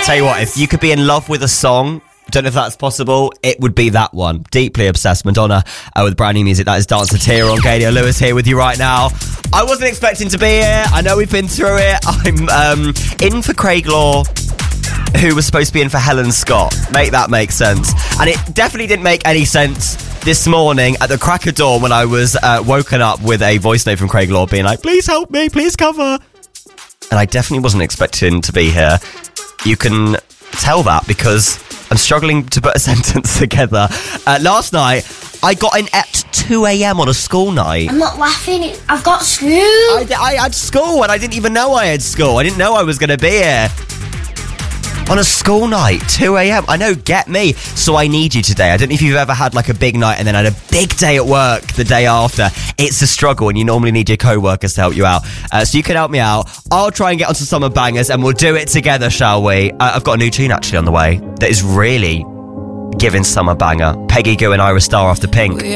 Tell you what, if you could be in love with a song, don't know if that's possible, it would be that one. Deeply Obsessed, Madonna with brand new music. That is Dance to Tear on Galia Lewis here with you right now. I wasn't expecting to be here. I know we've been through it. I'm in for Craig Law, who was supposed to be in for Helen Scott. Make that make sense. And it definitely didn't make any sense this morning at the crack of dawn when I was woken up with a voice note from Craig Law being like, please help me, please cover. And I definitely wasn't expecting to be here. You can tell that because I'm struggling to put a sentence together. Last night, I got in at 2 a.m. on a school night. I'm not laughing. I've got school. I had school and I didn't even know I had school. I didn't know I was going to be here. On a school night, 2 a.m. I know, get me. So I need you today. I don't know if you've ever had like a big night and then had a big day at work the day after. It's a struggle and you normally need your co-workers to help you out. So you can help me out. I'll try and get onto Summer Bangers and we'll do it together, shall we? I've got a new tune actually on the way that is really giving summer banger. Peggy Gou and Ira Star after Pink.